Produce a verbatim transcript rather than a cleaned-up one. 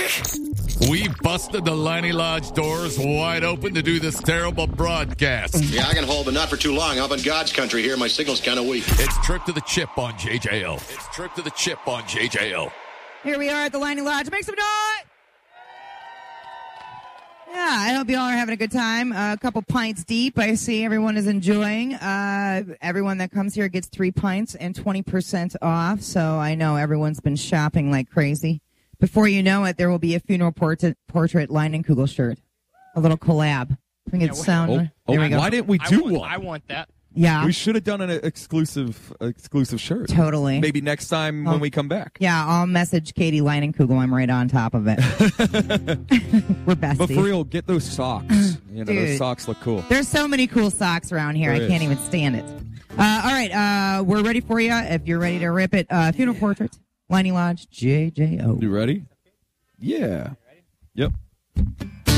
We busted the Liney Lodge doors wide open to do this terrible broadcast. Yeah, I can hold, but not for too long. I'm in God's country here. My signal's kind of weak. It's Trip to the Chip on J J L. It's Trip to the Chip on J J L. Here we are at the Liney Lodge. Make some noise! Yeah, I hope you all are having a good time. Uh, a couple pints deep. I see everyone is enjoying. Uh, everyone that comes here gets three pints and twenty percent off. So I know everyone's been shopping like crazy. Before you know it, there will be a funeral portrait, portrait Leinenkugel shirt. A little collab. We can get Yeah, sound. Oh, there oh, we go. why didn't we I do want, one? I want that. Yeah. We should have done an exclusive exclusive shirt. Totally. Maybe next time Oh. when we come back. Yeah, I'll message Katie Leinenkugel. I'm right on top of it. We're besties. But for real, get those socks. You know, Dude. those socks look cool. There's so many cool socks around here. There I can't is. even stand it. Uh, all right, uh, we're ready for you. If you're ready to rip it, uh, funeral portrait, Liney Lodge, J J O. You ready? Yeah. Yep.